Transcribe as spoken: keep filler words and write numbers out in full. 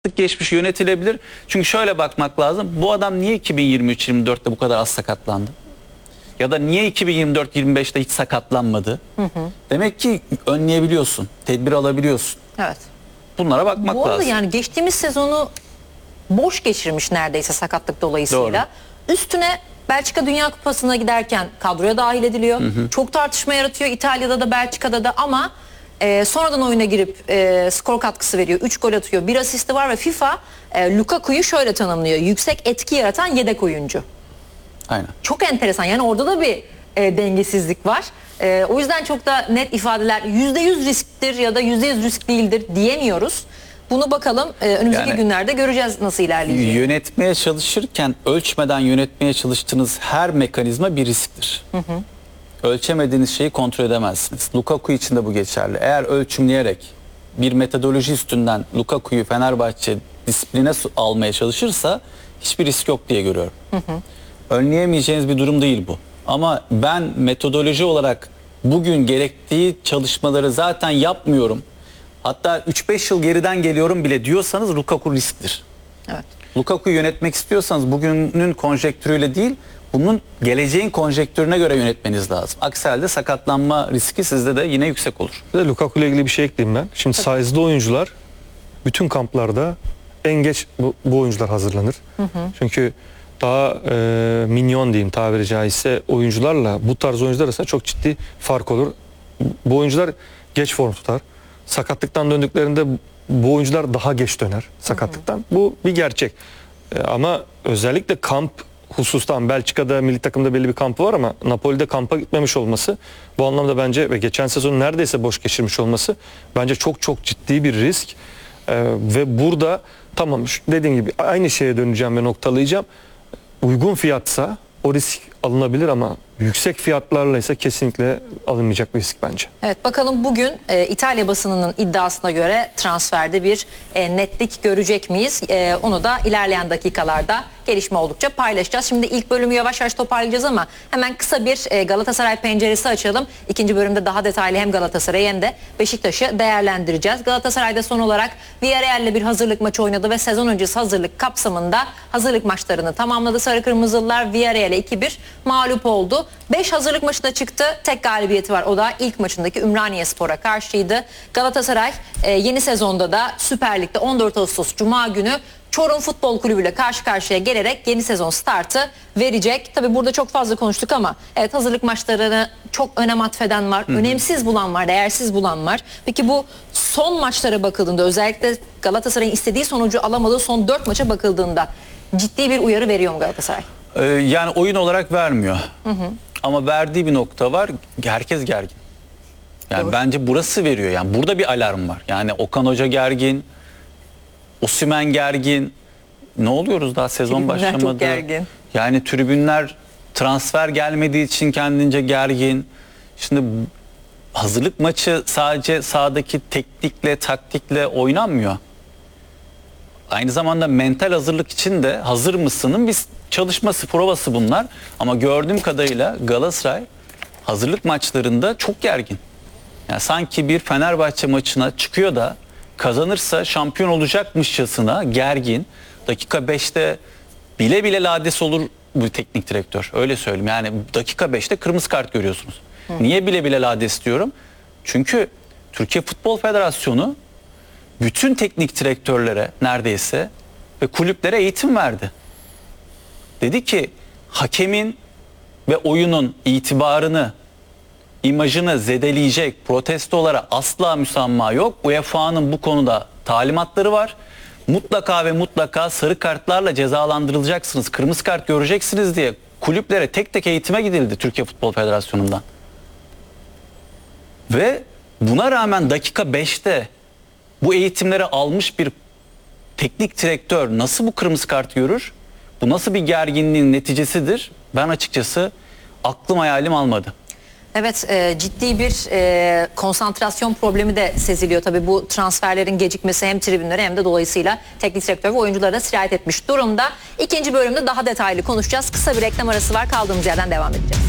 geçmiş yönetilebilir. Çünkü şöyle bakmak lazım. Bu adam niye iki bin yirmi üç yirmi dörtte bu kadar az sakatlandı? Ya da niye iki bin yirmi dört yirmi beşte hiç sakatlanmadı? Hı hı. Demek ki önleyebiliyorsun, tedbir alabiliyorsun. Evet. Bunlara bakmak Bu arada lazım. yani geçtiğimiz sezonu boş geçirmiş neredeyse sakatlık dolayısıyla. Doğru. Üstüne Belçika Dünya Kupası'na giderken kadroya dahil ediliyor. Hı hı. Çok tartışma yaratıyor İtalya'da da Belçika'da da ama e, sonradan oyuna girip e, skor katkısı veriyor. üç gol atıyor. bir asisti var ve FIFA e, Lukaku'yu şöyle tanımlıyor. Yüksek etki yaratan yedek oyuncu. Aynen. Çok enteresan. Yani orada da bir e, dengesizlik var. E, o yüzden çok da net ifadeler yüzde yüz risktir ya da yüzde yüz risk değildir diyemiyoruz. Bunu bakalım e, önümüzdeki yani, günlerde göreceğiz nasıl ilerleyeceğini. Yönetmeye çalışırken ölçmeden yönetmeye çalıştığınız her mekanizma bir risktir. Hı hı. Ölçemediğiniz şeyi kontrol edemezsiniz. Lukaku için de bu geçerli. Eğer ölçümleyerek bir metodoloji üstünden Lukaku'yu Fenerbahçe disipline almaya çalışırsa hiçbir risk yok diye görüyorum. Hı hı. Önleyemeyeceğiniz bir durum değil bu. Ama ben metodoloji olarak bugün gerektiği çalışmaları zaten yapmıyorum. Hatta üç beş yıl geriden geliyorum bile diyorsanız Lukaku risktir. Evet. Lukaku'yu yönetmek istiyorsanız bugünün konjektürüyle değil, bunun geleceğin konjektürüne göre yönetmeniz lazım. Aksi halde sakatlanma riski sizde de yine yüksek olur. Bir de Lukaku ile ilgili bir şey ekleyeyim ben. Şimdi evet. Size'lı oyuncular bütün kamplarda en geç bu, bu oyuncular hazırlanır. Hı hı. Çünkü daha e, minyon diyeyim tabiri caizse oyuncularla bu tarz oyuncular arasında çok ciddi fark olur. Bu oyuncular geç form tutar. Sakatlıktan döndüklerinde bu oyuncular daha geç döner sakatlıktan. Hı hı. Bu bir gerçek. E, ama özellikle kamp husustan Belçika'da milli takımda belli bir kampı var ama Napoli'de kampa gitmemiş olması bu anlamda bence ve geçen sezon neredeyse boş geçirmiş olması bence çok çok ciddi bir risk. E, ve burada tamam dediğim gibi aynı şeye döneceğim ve noktalayacağım. Uygun fiyatsa o risk alınabilir ama yüksek fiyatlarla ise kesinlikle alınmayacak bir risk bence. Evet, bakalım bugün e, İtalya basınının iddiasına göre transferde bir e, netlik görecek miyiz? E, onu da ilerleyen dakikalarda gelişme oldukça paylaşacağız. Şimdi ilk bölümü yavaş yavaş toparlayacağız ama hemen kısa bir e, Galatasaray penceresi açalım. İkinci bölümde daha detaylı hem Galatasaray'ı hem de Beşiktaş'ı değerlendireceğiz. Galatasaray'da son olarak Villarreal'le bir hazırlık maçı oynadı ve sezon öncesi hazırlık kapsamında hazırlık maçlarını tamamladı. Sarı Kırmızılılar Villarreal'e iki bir mağlup oldu. beş hazırlık maçına çıktı. Tek galibiyeti var. O da ilk maçındaki Ümraniyespor'a karşıydı. Galatasaray e, yeni sezonda da Süper Lig'de on dört Ağustos Cuma günü Çorum Futbol Kulübü ile karşı karşıya gelerek yeni sezon startı verecek. Tabii burada çok fazla konuştuk ama evet hazırlık maçlarını çok önem atfeden var. Hı-hı. Önemsiz bulan var, değersiz bulan var. Peki bu son maçlara bakıldığında özellikle Galatasaray'ın istediği sonucu alamadığı son dört maça bakıldığında ciddi bir uyarı veriyor mu Galatasaray? Ee, yani oyun olarak vermiyor. Hı hı. Ama verdiği bir nokta var. Herkes gergin. Yani doğru. Bence burası veriyor. Yani burada bir alarm var. Yani Okan Hoca gergin. Osimhen gergin. Ne oluyoruz daha sezon tribünler başlamadı. Çok gergin. Yani tribünler transfer gelmediği için kendince gergin. Şimdi hazırlık maçı sadece sahadaki teknikle, taktikle oynanmıyor. Aynı zamanda mental hazırlık için de hazır mısının bir çalışması, provası bunlar. Ama gördüğüm kadarıyla Galatasaray hazırlık maçlarında çok gergin. Yani sanki bir Fenerbahçe maçına çıkıyor da kazanırsa şampiyon olacakmışçasına gergin. Dakika beşte bile bile lades olur bu teknik direktör. Öyle söyleyeyim. Yani dakika beşte kırmızı kart görüyorsunuz. Hı. Niye bile bile lades diyorum? Çünkü Türkiye Futbol Federasyonu bütün teknik direktörlere neredeyse ve kulüplere eğitim verdi. Dedi ki hakemin ve oyunun itibarını, imajını zedeleyecek protestolara asla müsamaha yok. U E F A'nın bu konuda talimatları var. Mutlaka ve mutlaka sarı kartlarla cezalandırılacaksınız, kırmızı kart göreceksiniz diye kulüplere tek tek eğitime gidildi Türkiye Futbol Federasyonu'ndan. Ve buna rağmen dakika beşte bu eğitimleri almış bir teknik direktör nasıl bu kırmızı kart görür? Bu nasıl bir gerginliğin neticesidir? Ben açıkçası aklım hayalim almadı. Evet, e, ciddi bir e, konsantrasyon problemi de seziliyor. Tabii bu transferlerin gecikmesi hem tribünlere hem de dolayısıyla teknik direktör ve oyunculara da sirayet etmiş durumda. İkinci bölümde daha detaylı konuşacağız. Kısa bir reklam arası var. Kaldığımız yerden devam edeceğiz.